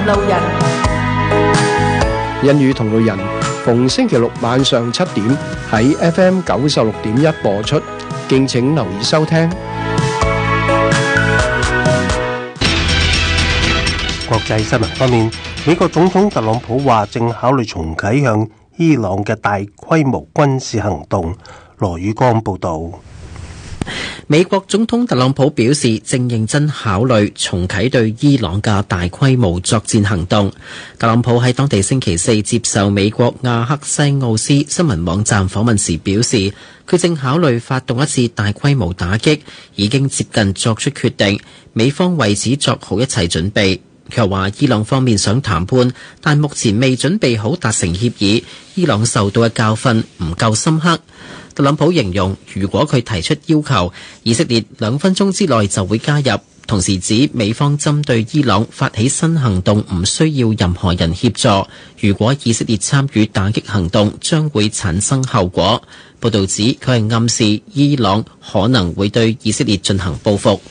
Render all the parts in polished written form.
路人， 欣與同路人逢星期六晚上7點喺 FM 96.1播出，敬請留意收聽。 國際新聞方面，美國總統特朗普話正考慮重啟向伊朗嘅大規模軍事行動。羅宇光報道。 美國總統特朗普表示，正認真考慮重啟對伊朗嘅大規模作戰行動。特朗普喺當地星期四接受美國亞克西奧斯新聞網站訪問時表示，佢正考慮發動一次大規模打擊，已經接近作出決定，美方為此作好一切準備。佢又話伊朗方面想談判，但目前未準備好達成協議，伊朗受到嘅教訓唔夠深刻。特朗普形容，如果佢提出要求，以色列2分鐘之內就會加入，同時指美方針對伊朗發起新行動唔需要任何人協助，如果以色列參與打擊行動將會產生後果。報導指佢係暗示伊朗可能會對以色列進行報復。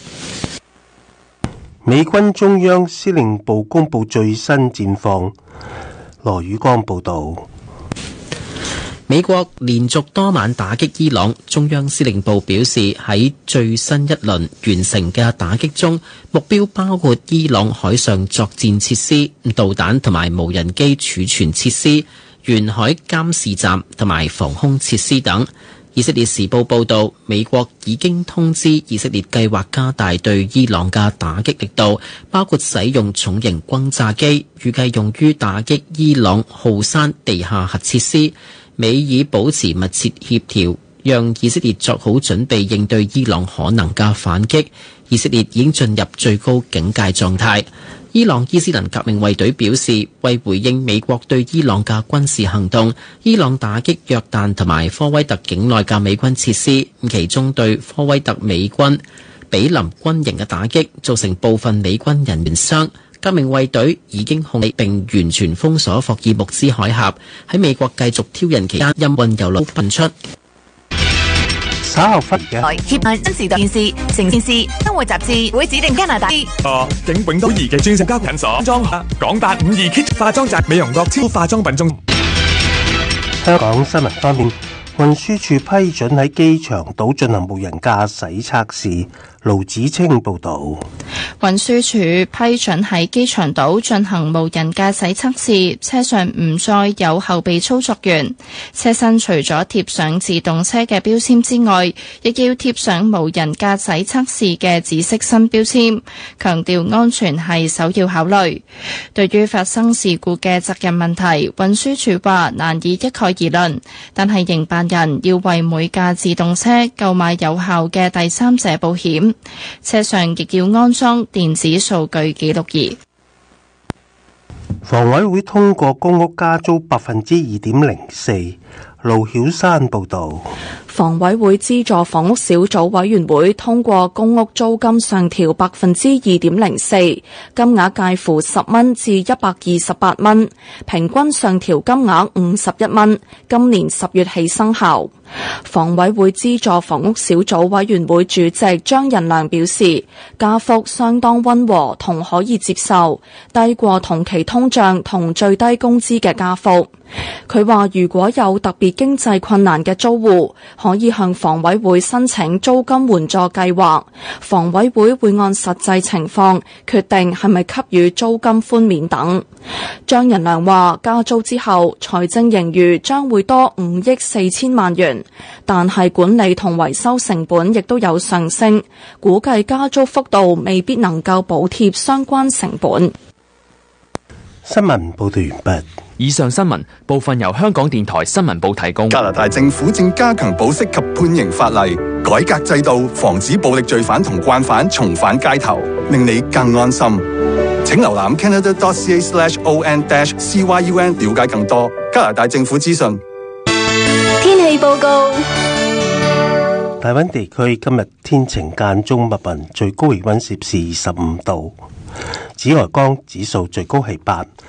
美軍中央司令部公布最新戰況。羅宇光報道。 美國連續多晚打擊伊朗，中央司令部表示喺最新一輪完成嘅打擊中，目標包括伊朗海上作戰設施、導彈同埋無人機儲存設施、沿海監視站同埋防空設施等。以色列時報報道，美國已經通知以色列計劃加大對伊朗嘅打擊力度，包括使用重型轟炸機，預計用於打擊伊朗浩山地下核設施。美以保持密切協調，讓以色列作好準備應對伊朗可能嘅反擊。以色列已經進入最高警戒狀態。伊朗伊斯蘭革命衛隊表示，為回應美國對伊朗嘅軍事行動，伊朗打擊約旦同埋科威特境內嘅美軍設施，其中對科威特美軍比林軍營嘅打擊造成部分美軍人員傷。革命衛隊已經控制並完全封鎖霍爾木茲海峽，喺美國繼續挑釁期間，陰運油路噴出。 稍後分嘅協愛新時代電視、成電視、生活雜誌會指定加拿大。 景永都儀嘅專屬交診所，裝港達52 Kit 化妝宅美容樂超化妝品中。 香港新聞方面，運輸署批准喺機場島進行無人駕駛測試。盧子清報道。 運輸署批准喺機場島進行無人駕駛測試，車上唔再有後備操作員，車身除咗貼上自動車嘅標籤之外，亦要貼上無人駕駛測試嘅紫色新標籤，強調安全係首要考慮。對於發生事故嘅責任問題，運輸署話難以一概而論，但係營辦人要為每架自動車購買有效嘅第三者保險，車上亦要安裝電子數據記錄儀。 房委會通過公屋加租 2.04%。盧曉山報道。 房委會資助房屋小組委員會通過公屋租金上調 2.04%， 金額介乎10蚊至128蚊，平均上調金額51蚊，今年10月起生效。房委會資助房屋小組委員會主席張仁良表示，加幅相當溫和同可以接受，低過同期通脹同最低工資嘅加幅。佢話如果有特別經濟困難嘅租戶，可以向房委會申請租金援助計劃，房委會會按實際情況決定係咪給予租金寬免等。張仁良話加租之後財政盈餘將會多5億4千萬元，但係管理同維修成本亦都有上升，估計加租幅度未必能夠補貼相關成本。 新聞報道完畢。 以上新聞部分由香港電台新聞部提供。 加拿大政府正加強保釋及判刑法例，改革制度，防止暴力罪犯同慣犯重返街頭，令你更安心。請瀏覽 canada.ca/on-cyun 了解更多加拿大政府資訊。 天氣報告。 大溫地區今日天晴間中密雲，最高氣溫攝氏25度，紫外光指數最高係8。